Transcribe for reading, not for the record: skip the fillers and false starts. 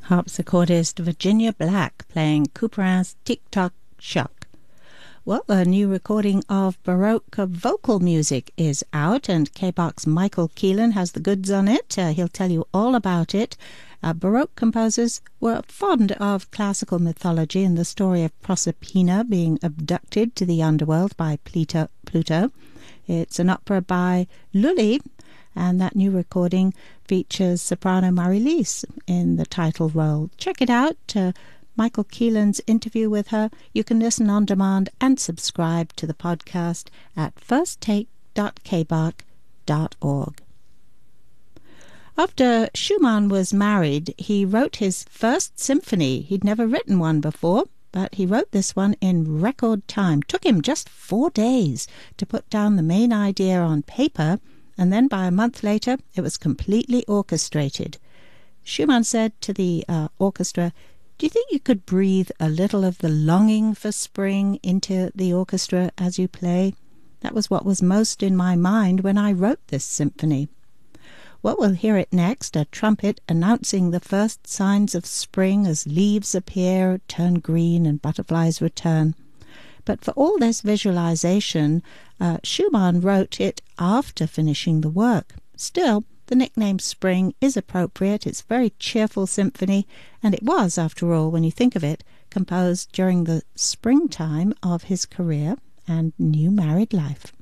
harpsichordist Virginia Black playing Couperin's Tick-Tock Shock. Well, a new recording of Baroque vocal music is out, and KBOX's Michael Keelan has the goods on it. He'll tell you all about it. Baroque composers were fond of classical mythology and the story of Proserpina being abducted to the underworld by Pluto. It's an opera by Lully, and that new recording features soprano Marie-Lise in the title role. Check it out. Michael Keelan's interview with her. You can listen on demand and subscribe to the podcast at firsttake.kbach.org. After Schumann was married, he wrote his first symphony. He'd never written one before, but he wrote this one in record time. Took him just 4 days to put down the main idea on paper, and then by a month later it was completely orchestrated. Schumann said to the orchestra, "Do you think you could breathe a little of the longing for spring into the orchestra as you play? That was what was most in my mind when I wrote this symphony." Well, we'll hear it next, a trumpet announcing the first signs of spring as leaves appear, turn green, and butterflies return. But for all this visualization, Schumann wrote it after finishing the work. Still, the nickname Spring is appropriate. It's a very cheerful symphony, and it was, after all, when you think of it, composed during the springtime of his career and new married life.